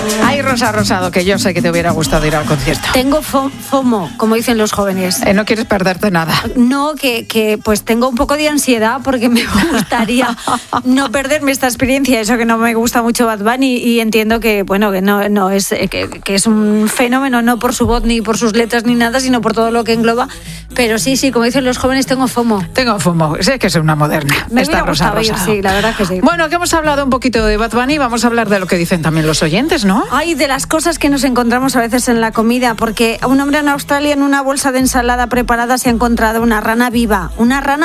Ay, Rosa Rosado, que yo sé que te hubiera gustado ir al concierto. Tengo FOMO, como dicen los jóvenes. No quieres perderte nada. No, que pues tengo un poco de ansiedad porque me gustaría no perderme esta experiencia. Eso que no me gusta mucho Bad Bunny y entiendo que, bueno, que no es que es un fenómeno, no por su voz ni por sus letras ni nada, sino por todo lo que engloba. Pero sí, como dicen los jóvenes, tengo FOMO. Tengo FOMO, sé que es una moderna. Me hubiera gustado ir, sí, la verdad que sí. Bueno, que hemos hablado un poquito de Bad Bunny, vamos a hablar de lo que dicen también los oyentes, ¿no? Ay, de las cosas que nos encontramos a veces en la comida, porque un hombre en Australia en una bolsa de ensalada preparada se ha encontrado una rana viva.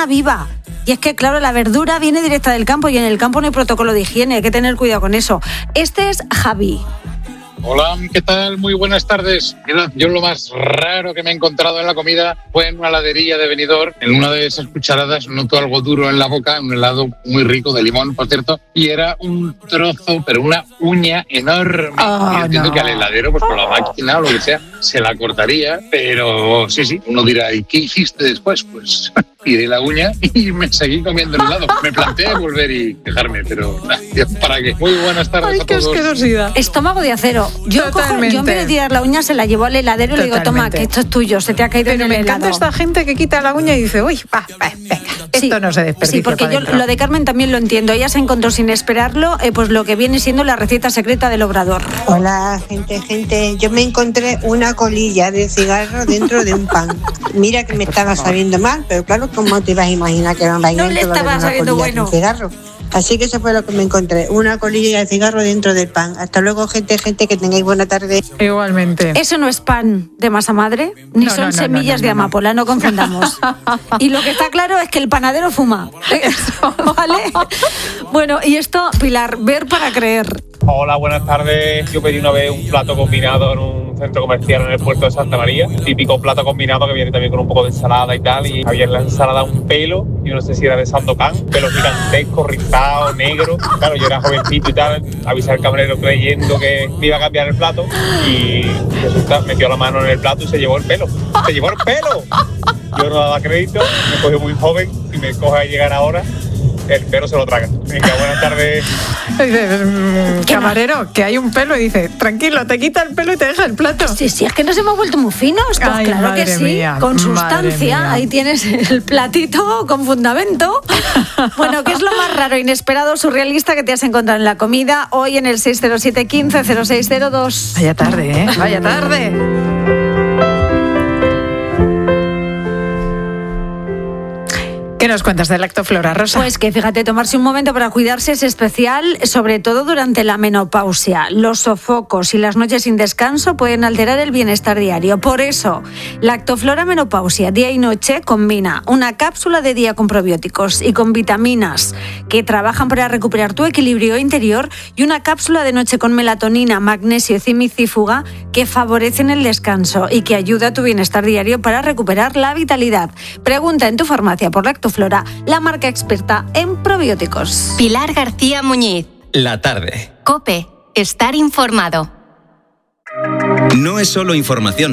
Y es que, claro, la verdura viene directa del campo y en el campo no hay protocolo de higiene, hay que tener cuidado con eso. Este es Javi. Hola, ¿qué tal? Muy buenas tardes. Mira, yo lo más raro que me he encontrado en la comida fue en una heladería de Benidorm. En una de esas cucharadas noto algo duro en la boca, un helado muy rico de limón, por cierto, y era un trozo, pero una uña enorme. Y entiendo que al heladero, pues con la máquina o lo que sea, se la cortaría, pero sí, uno dirá, ¿y qué hiciste después? Pues tiré la uña y me seguí comiendo el helado. Me planteé volver y quejarme, pero ¿para qué? Muy buenas tardes a todos. ¡Qué asquerosidad! Estómago de acero. Yo en vez de tirar la uña se la llevo al heladero y le digo, toma, que esto es tuyo, se te ha caído en el helado. Me encanta esta gente que quita la uña y dice, uy, venga, esto no se desperdicia. Sí, porque yo lo de Carmen también lo entiendo. Ella se encontró sin esperarlo, pues lo que viene siendo la receta secreta del Obrador. Hola, gente. Yo me encontré una colilla de cigarro dentro de un pan. Mira que me estaba sabiendo mal, pero claro, ¿cómo te ibas a imaginar que no le estaba sabiendo bueno? Cigarro. Así que eso fue lo que me encontré, una colilla de cigarro dentro del pan. Hasta luego, gente, que tengáis buena tarde. Igualmente. Eso no es pan de masa madre, ni son semillas de amapola, no confundamos. Y lo que está claro es que el panadero fuma. ¿Vale? Bueno, y esto, Pilar, ver para creer. Hola, buenas tardes. Yo pedí una vez un plato combinado en un centro comercial en el puerto de Santa María. Típico plato combinado que viene también con un poco de ensalada y tal. Y había en la ensalada un pelo, yo no sé si era de Sandokan, pelo gigantesco, rizado, negro. Claro, yo era jovencito y tal. Avisé al camarero creyendo que me iba a cambiar el plato. Y resulta, metió la mano en el plato y se llevó el pelo. ¡Se llevó el pelo! Yo no daba crédito, me cogió muy joven y me coge a llegar ahora. El pelo se lo traga. Venga, buenas tardes. Dice, camarero, que hay un pelo, y dice, tranquilo, te quita el pelo y te deja el plato. Sí, es que nos hemos vuelto muy finos. Pues ay, claro que sí, mía, con sustancia. Ahí tienes el platito con fundamento. Bueno, ¿qué es lo más raro, inesperado, surrealista que te has encontrado en la comida? Hoy en el 607 15 0602. Vaya tarde, vaya tarde. ¿Qué nos cuentas de Lactoflora, Rosa? Pues que fíjate, tomarse un momento para cuidarse es especial, sobre todo durante la menopausia. Los sofocos y las noches sin descanso pueden alterar el bienestar diario. Por eso, Lactoflora Menopausia Día y Noche combina una cápsula de día con probióticos y con vitaminas que trabajan para recuperar tu equilibrio interior y una cápsula de noche con melatonina, magnesio, cimicífuga que favorecen el descanso y que ayuda a tu bienestar diario para recuperar la vitalidad. Pregunta en tu farmacia por Lactoflora, la marca experta en probióticos. Pilar García Muñiz. La tarde. COPE. Estar informado. No es solo información.